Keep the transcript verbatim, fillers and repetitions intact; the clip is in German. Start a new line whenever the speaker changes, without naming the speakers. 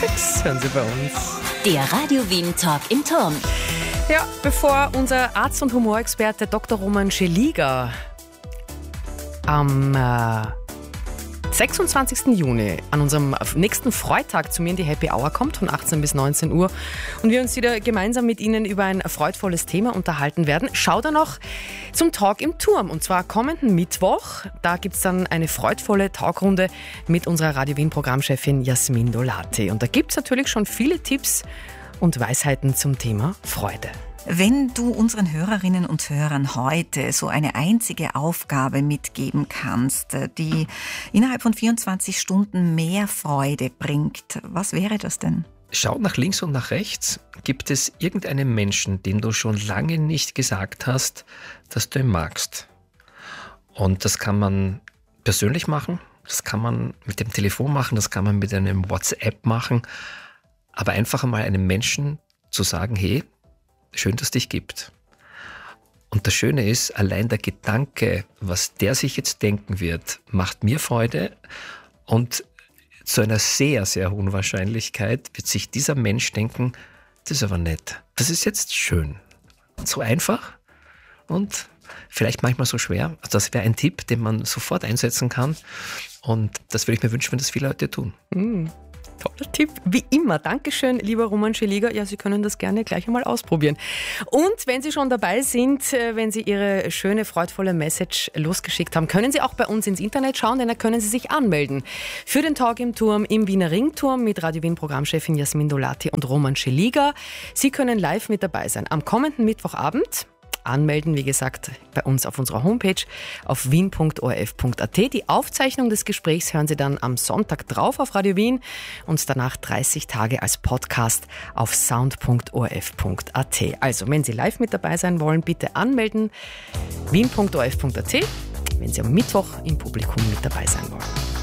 Das hören Sie bei uns.
Der Radio Wien Talk im Turm.
Ja, bevor unser Arzt und Humorexperte Doktor Roman Scheliger am äh, sechsundzwanzigsten Juni an unserem nächsten Freitag zu mir in die Happy Hour kommt, von achtzehn bis neunzehn Uhr, und wir uns wieder gemeinsam mit Ihnen über ein freudvolles Thema unterhalten werden, schaut er noch zum Talk im Turm, und zwar kommenden Mittwoch. Da gibt es dann eine freudvolle Talkrunde mit unserer Radio Wien Programmchefin Jasmin Dolati, und da gibt es natürlich schon viele Tipps und Weisheiten zum Thema Freude.
Wenn du unseren Hörerinnen und Hörern heute so eine einzige Aufgabe mitgeben kannst, die innerhalb von vierundzwanzig Stunden mehr Freude bringt, was wäre das denn?
Schau nach links und nach rechts. Gibt es irgendeinen Menschen, dem du schon lange nicht gesagt hast, dass du ihn magst? Und das kann man persönlich machen, das kann man mit dem Telefon machen, das kann man mit einem WhatsApp machen, aber einfach einmal einem Menschen zu sagen, hey, schön, dass es dich gibt. Und das Schöne ist, allein der Gedanke, was der sich jetzt denken wird, macht mir Freude, und zu einer sehr, sehr hohen Wahrscheinlichkeit wird sich dieser Mensch denken, das ist aber nett, das ist jetzt schön. Und so einfach und vielleicht manchmal so schwer. Also das wäre ein Tipp, den man sofort einsetzen kann, und das würde ich mir wünschen, wenn das viele Leute tun.
Mm. Toller Tipp, wie immer. Dankeschön, lieber Roman Scheliger. Ja, Sie können das gerne gleich einmal ausprobieren. Und wenn Sie schon dabei sind, wenn Sie Ihre schöne, freudvolle Message losgeschickt haben, können Sie auch bei uns ins Internet schauen, denn da können Sie sich anmelden für den Talk im Turm im Wiener Ringturm mit Radio Wien Programmchefin Jasmin Dolati und Roman Scheliger. Sie können live mit dabei sein am kommenden Mittwochabend. Anmelden, wie gesagt, bei uns auf unserer Homepage auf wien punkt o r f punkt a t. Die Aufzeichnung des Gesprächs hören Sie dann am Sonntag drauf auf Radio Wien und danach dreißig Tage als Podcast auf sound punkt o r f punkt a t. Also, wenn Sie live mit dabei sein wollen, bitte anmelden. wien punkt o r f punkt a t, wenn Sie am Mittwoch im Publikum mit dabei sein wollen.